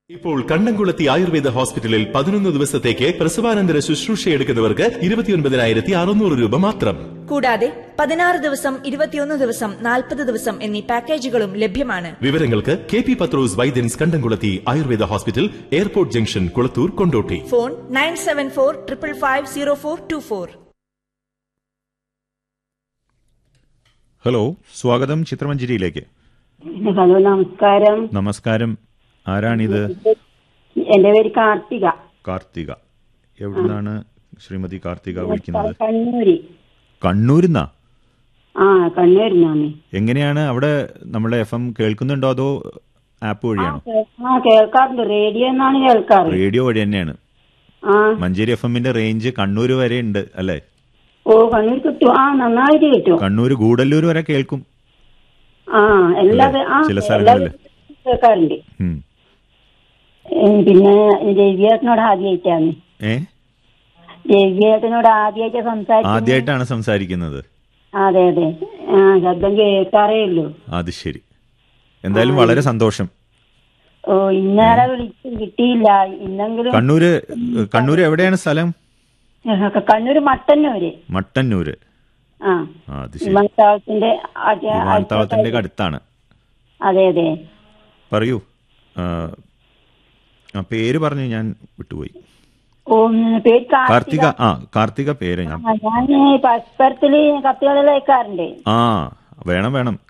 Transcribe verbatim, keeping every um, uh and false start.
ഇപ്പോൾ കണ്ണംകുളത്തി ആയുർവേദ ഹോസ്പിറ്റലിൽ പതിനൊന്ന് ദിവസത്തേക്ക് പ്രസവാനന്തര ശുശ്രൂഷയെടുക്കുന്നവർക്ക് ഇരുപത്തിയൊൻപതിനായിരത്തി അറുന്നൂറ് രൂപ മാത്രം. കൂടാതെ പതിനാറ് ദിവസം, ഇരുപത്തിയൊന്ന് ദിവസം, നാൽപ്പത് ദിവസം എന്നീ പാക്കേജുകളും ലഭ്യമാണ്. വിവരങ്ങൾക്ക് കെ പി പത്രോസ് വൈദ്യൻസ് കണ്ടംകുളത്തി Ayurveda hospital, airport junction, Kulathur, Kondotty. Phone nine seven four triple five zero four to four. Hello, സ്വാഗതം ചിത്രമഞ്ജരിയിലേക്ക്. ഹലോ, നമസ്കാരം. നമസ്കാരം. ആരാണിത്? എന്റെ പേര് കാർത്തിക. കാർത്തിക. എവിടുന്നാണ് ശ്രീമതി കാർത്തിക വിളിക്കുന്നത്? കണ്ണൂര്. കണ്ണൂരിന്നാ? ആ, കണ്ണൂരിന്നാണ്. എങ്ങനെയാണ് അവിടെ നമ്മളെ എഫ് എം കേൾക്കുന്നുണ്ടോ അതോ ആപ്പ് വഴിയാണോ? ആ, കേൾക്കാറുണ്ട്. റേഡിയോ എന്നാണ് കേൾക്കാറ്. റേഡിയോ വഴി തന്നെയാണ്. ആ, മഞ്ചേരി എഫ് എമ്മിന്റെ റേഞ്ച് കണ്ണൂര് വരെ ഉണ്ട് അല്ലേ? ഓ, കണ്ണൂർ കിട്ടും. ആ, നന്നായിട്ട് കിട്ടും. കണ്ണൂര് ഗൂഡല്ലൂർ വരെ കേൾക്കും. ആ, എല്ലാ ചില സ്ഥലങ്ങളില് കേൾക്കാറുണ്ട്. പിന്നെ രവിയേട്ടനോട് ആദ്യമായിട്ടാണ്. ഏ രവിയേട്ടനോട് ആദ്യമായിട്ട് സംസാരിക്കുന്നത്. ആദ്യമായിട്ടാണ് സംസാരിക്കുന്നത്? അതെ അതെ. ആ, ശബ്ദം കേൾക്കാറേ ഉള്ളൂ. അത് ശരി. എന്തായാലും വളരെ സന്തോഷം. ഓ, ഇന്നലെ വിളിച്ചു കിട്ടിയില്ല. ഇന്നെങ്കിലും. കണ്ണൂര് കണ്ണൂര് എവിടെയാണ് സ്ഥലം? കണ്ണൂര് മട്ടന്നൂര്. മട്ടന്നൂര്. ആ, വിമാനത്താവളത്തിന്റെ വിമാനത്താവളത്തിന്റെ അടുത്താണ്. അതെ അതെ. പറയൂ. പേര് പറഞ്ഞു, ഞാൻ വിട്ടുപോയി. ഓ, പേര് കാർത്തിക. ആ, കാർത്തിക പേര്. ഞാൻ ഞാൻ പരസ്പരത്തില് കത്തുകളിൽ അയക്കാറുണ്ട്. ആ, വേണം വേണം.